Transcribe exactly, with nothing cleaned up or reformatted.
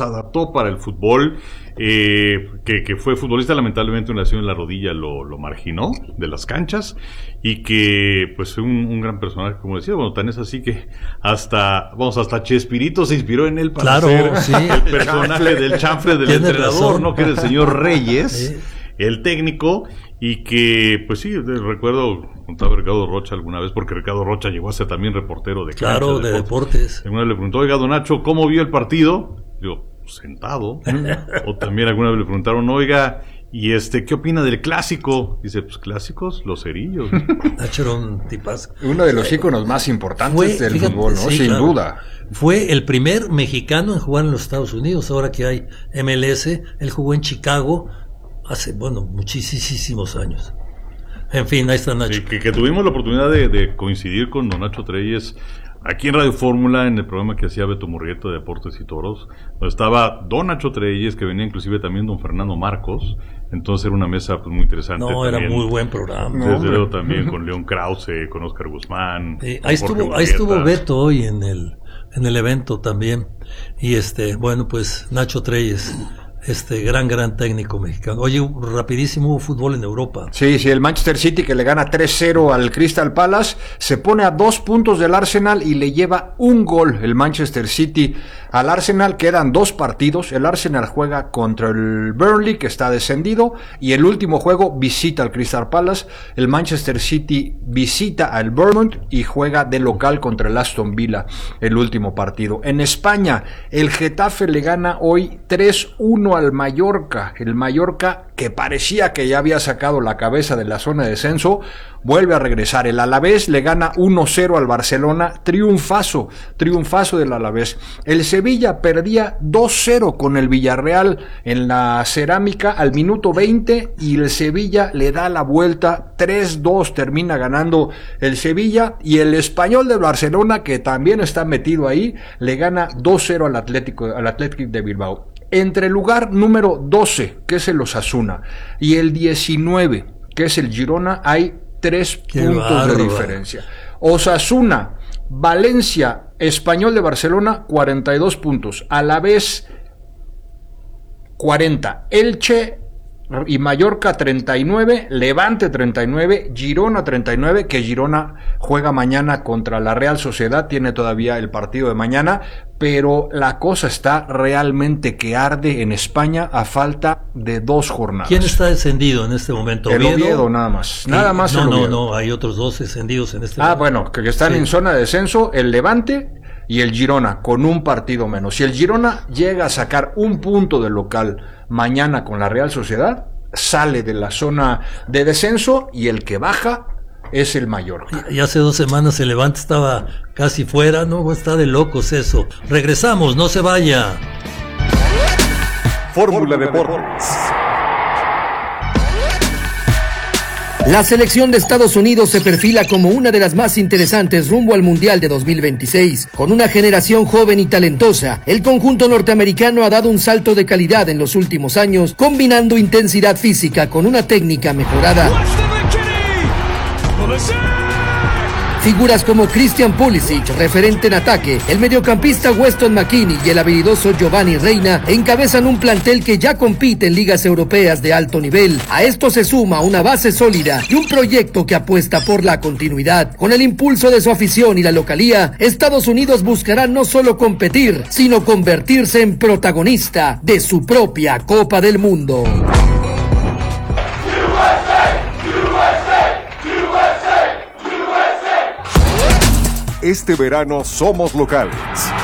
los adaptó para el fútbol, eh, que, que fue futbolista, lamentablemente una lesión en la rodilla lo, lo marginó de las canchas, y que pues fue un, un gran personaje, como decía. Bueno, tan es así que hasta, vamos, hasta Chespirito se inspiró en él para claro, ser sí. el personaje del chanfle del entrenador, razón. ¿no? Que era el señor Reyes, sí. el técnico, y que, pues sí, recuerdo, contaba Ricardo Rocha alguna vez, porque Ricardo Rocha llegó a ser también reportero de Claro, cancha, de, de deportes. deportes. Alguna vez le preguntó, oiga, don Nacho, ¿cómo vio el partido? Digo, sentado. O también alguna vez le preguntaron, oiga, ¿y este qué opina del clásico? Dice, pues clásicos, los cerillos. Nacho era un tipazo. Uno de los íconos más importantes fue, del fíjate, fútbol, ¿no? Sí, Sin claro. duda. Fue el primer mexicano en jugar en los Estados Unidos. Ahora que hay M L S, él jugó en Chicago hace, bueno, muchísimos años. En fin, ahí está Nacho. Sí, que, que tuvimos la oportunidad de, de coincidir con don Nacho Treyes aquí en Radio Fórmula, en el programa que hacía Beto Murrieta de Deportes y Toros, donde estaba don Nacho Treyes, que venía inclusive también don Fernando Marcos. Entonces era una mesa pues, muy interesante. No, también, era muy buen programa. Desde luego también con León Krause, con Oscar Guzmán. Eh, ahí estuvo, ahí estuvo Beto hoy en el en el evento también. Y este, bueno, pues Nacho Treyes, este gran, gran técnico mexicano. Oye, rapidísimo, hubo fútbol en Europa. Sí, sí, el Manchester City, que le gana tres cero al Crystal Palace, se pone a dos puntos del Arsenal y le lleva un gol el Manchester City al Arsenal. Quedan dos partidos. El Arsenal juega contra el Burnley, que está descendido, y el último juego visita al Crystal Palace. El Manchester City visita al Bournemouth y juega de local contra el Aston Villa el último partido. En España, el Getafe le gana hoy tres uno al Mallorca. El Mallorca, que parecía que ya había sacado la cabeza de la zona de descenso, vuelve a regresar. El Alavés le gana uno cero al Barcelona. Triunfazo, triunfazo del Alavés. El Sevilla perdía dos cero con el Villarreal en la Cerámica al minuto veinte, y el Sevilla le da la vuelta. tres dos termina ganando el Sevilla, y el Español de Barcelona, que también está metido ahí, le gana dos cero al Atlético, al Atlético de Bilbao. Entre el lugar número doce, que es el Osasuna, y el diecinueve, que es el Girona, hay tres Qué puntos barba. de diferencia. Osasuna, Valencia, Español de Barcelona, cuarenta y dos puntos. Alavés, cuarenta. Elche y Mallorca, treinta y nueve. Levante, treinta y nueve. Girona, treinta y nueve, que Girona juega mañana contra la Real Sociedad. Tiene todavía el partido de mañana, pero la cosa está realmente que arde en España a falta de dos jornadas. ¿Quién está descendido en este momento? El Oviedo, Oviedo nada más. Nada más no, el no, no, hay otros dos descendidos en este ah, momento. Ah, bueno, que están sí. en zona de descenso, el Levante y el Girona, con un partido menos. Si el Girona llega a sacar un punto del local mañana con la Real Sociedad, sale de la zona de descenso, y el que baja es el Mallorca. Y hace dos semanas el Levante estaba casi fuera, ¿no? Está de locos eso. Regresamos, no se vaya. Fórmula Deportes. La selección de Estados Unidos se perfila como una de las más interesantes rumbo al Mundial de dos mil veintiséis. Con una generación joven y talentosa, el conjunto norteamericano ha dado un salto de calidad en los últimos años, combinando intensidad física con una técnica mejorada. Figuras como Christian Pulisic, referente en ataque, el mediocampista Weston McKennie y el habilidoso Giovanni Reina encabezan un plantel que ya compite en ligas europeas de alto nivel. A esto se suma una base sólida y un proyecto que apuesta por la continuidad. Con el impulso de su afición y la localía, Estados Unidos buscará no solo competir, sino convertirse en protagonista de su propia Copa del Mundo. Este verano somos locales.